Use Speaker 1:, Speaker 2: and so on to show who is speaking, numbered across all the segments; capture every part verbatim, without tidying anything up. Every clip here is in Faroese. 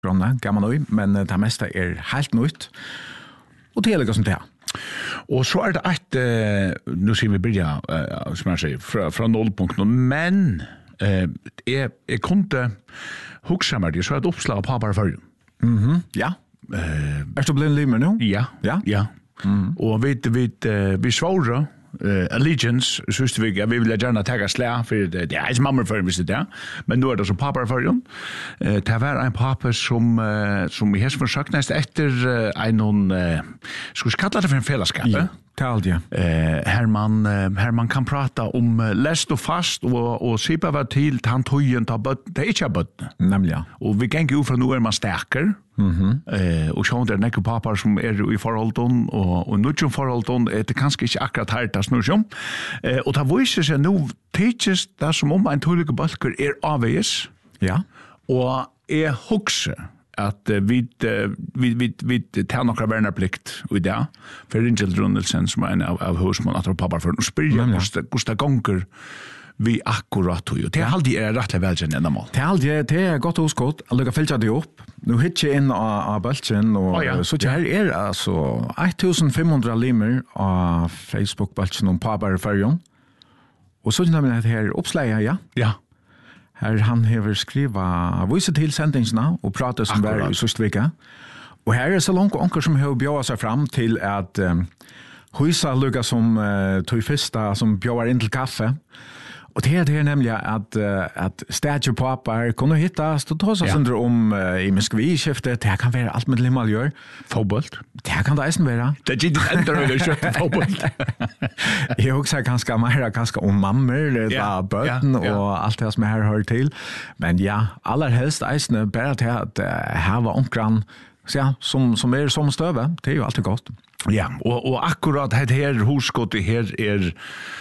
Speaker 1: Gronna, gammal nu, men det mesta er helt nytt. Och det är liksom det.
Speaker 2: Och så är det att uh, nu ser vi börja uh, som jag säger från från nollpunkten, men eh är är kunde huxa mig det så ett uppslag på bara för.
Speaker 1: Mhm. Ja.
Speaker 2: Eh
Speaker 1: är du blind limmer nu?
Speaker 2: Ja.
Speaker 1: Ja.
Speaker 2: Ja. Mm. Och vi vi vi svåra Uh, Allegiance, synes vi vi vil gjerne ta slær, for det, det er ikke mamma for hvis det er, men nu er det som pappa for dem. Uh, det var en pappa som, uh, som i hest for sagt næst etter uh, en noen, uh, skulle vi kalla det for en fellesskap?
Speaker 1: Ja, det er alt, ja.
Speaker 2: Uh, her, man, uh, her man kan prata om uh, lest og fast, og, og sipa var til han tøyen, det er ikke bøttene.
Speaker 1: Nemlig, ja.
Speaker 2: Og vi ganger jo fra nå er man sterker,
Speaker 1: Mhm.
Speaker 2: Eh och så där näka pappa som är i förhållton och och nu som förhållton är det kanske inte akkurat helt det snur som. Eh och det visar sig nu teaches det som om en tullige balker är avs.
Speaker 1: Ja.
Speaker 2: Och är huxa att vi vi vi vi tar några värnarplikt och där för Ringel Runnelsen som är en av, av husman att pappa för att spela Gustav Gustav Gonker vi akkurat tog. Det är alltid är rätt väl sen ändamål.
Speaker 1: Det är alltid det är gott och skott. Alltså jag fällde det upp. Nu hittar jag in av bulten och
Speaker 2: oh, ja.
Speaker 1: så det här är alltså femton hundra limmer av Facebook bulten om pappa färjan. Och så nämner det här uppslaget, ja.
Speaker 2: Ja.
Speaker 1: Här han har skriva vissa till sändningarna och prata som var i sista vecka. Och här är så långt onkel som har bjöd sig fram till att um, husa lugga som uh, tog första som bjöd in till kaffe. Och det är det nämligen att uh, att statue pappa kunde hittas och ta sig sönder om uh, i muskviskiftet. Det kan vara allt med limalgör.
Speaker 2: Fotboll.
Speaker 1: Det kan det även vara.
Speaker 2: Det är inte ändå det köpte fotboll.
Speaker 1: Jag också ganska mer ganska om mammor eller ja, bötten ja, ja. Och allt det som här hör till. Men ja, allra helst även bara till att uh, här var onkran så ja, som som är som stöve. Det är ju alltid gott.
Speaker 2: Ja, och och akkurat det här husskottet här är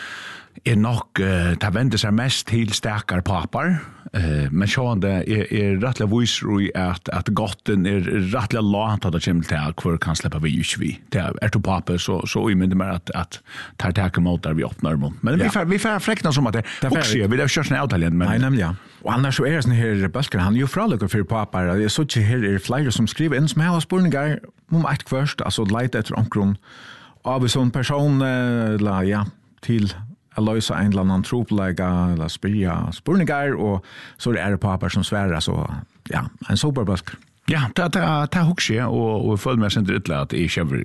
Speaker 2: är nog uh, det vänder sig mest till starkare papper. Uh, men sjön det är är rättla visr i att att gotten är rättla långt att det kommer till kvar kan släppa vi ju vi. Det är till papper så så i men det mer att att ta ta emot där vi öppnar dem. Men vi får vi får fräkna som att det också vi det körs en Italien men
Speaker 1: nej nämligen. Och annars så är det sån här bulken han ju fralukar för papper. Det är så att här är flera som skriver in som har spurningar om ett först alltså lite efter omkron av en sån person la ja till att lösa en eller annan troplägga eller spyrja spurningar och så är det papper som svärar så ja en superbusk.
Speaker 2: Ja, det det det huxar och och följ med sen det att det är kör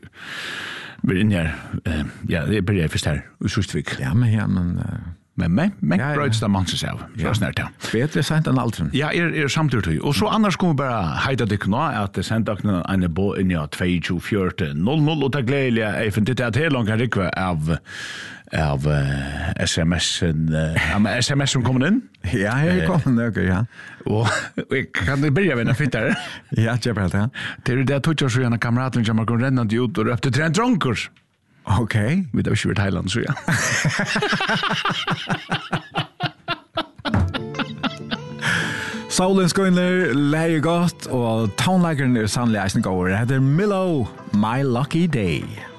Speaker 2: vi in här ja det blir först här i Sustvik.
Speaker 1: Ja men ja men
Speaker 2: men men men ja, bröds där man sig av så snart ja.
Speaker 1: Bättre sent än aldrig.
Speaker 2: Ja, är är samtidigt och så annars kommer bara hejda det knä att det sent också en bo in ja tjugo fjorton noll noll och det glädje även det att hela långa rikva av av uh, sms en uh, sms som kommer in.
Speaker 1: Ja, här kommer det ja.
Speaker 2: Och kan det börja med en fittare?
Speaker 1: Ja, jag vet det.
Speaker 2: Det är det touchar så en kamrat som kommer rennande ut och upp till tre drunkers.
Speaker 1: Okej. Okay.
Speaker 2: Vi där kör Thailand så ja.
Speaker 1: Solen skiner, läge gott och tonlägaren är sannolikt en gånger. Det heter Milo, My Lucky Day.